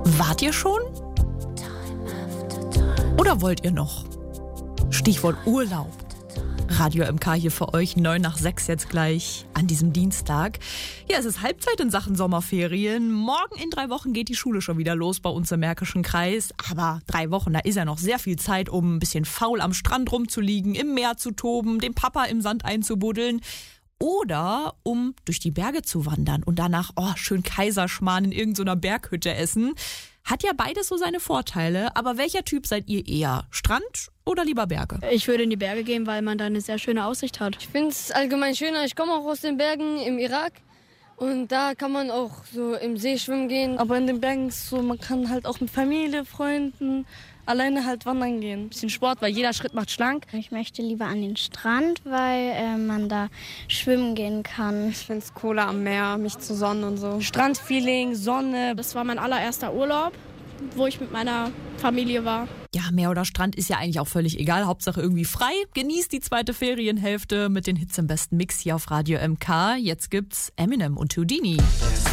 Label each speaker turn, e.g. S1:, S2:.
S1: Wart ihr schon? Oder wollt ihr noch? Stichwort Urlaub. Radio MK hier für euch, 5:09 jetzt gleich an diesem Dienstag. Ja, es ist Halbzeit in Sachen Sommerferien. Morgen in 3 Wochen geht die Schule schon wieder los bei uns im Märkischen Kreis. Aber 3 Wochen, da ist ja noch sehr viel Zeit, um ein bisschen faul am Strand rumzuliegen, im Meer zu toben, den Papa im Sand einzubuddeln. Oder um durch die Berge zu wandern und danach schön Kaiserschmarrn in irgendeiner Berghütte essen. Hat ja beides so seine Vorteile, aber welcher Typ seid ihr eher? Strand oder lieber Berge?
S2: Ich würde in die Berge gehen, weil man da eine sehr schöne Aussicht hat.
S3: Ich finde es allgemein schöner. Ich komme auch aus den Bergen im Irak und da kann man auch so im See schwimmen gehen.
S4: Aber in den Bergen ist es so, man kann halt auch mit Familie, Freunden alleine halt wandern gehen. Ein bisschen Sport, weil jeder Schritt macht schlank.
S5: Ich möchte lieber an den Strand, weil man da schwimmen gehen kann.
S6: Ich finde es cooler am Meer, mich zu sonnen und so.
S4: Strandfeeling, Sonne.
S2: Das war mein allererster Urlaub, wo ich mit meiner Familie war.
S1: Ja, Meer oder Strand ist ja eigentlich auch völlig egal. Hauptsache irgendwie frei. Genießt die zweite Ferienhälfte mit den Hits im besten Mix hier auf Radio MK. Jetzt gibt's Eminem und Houdini.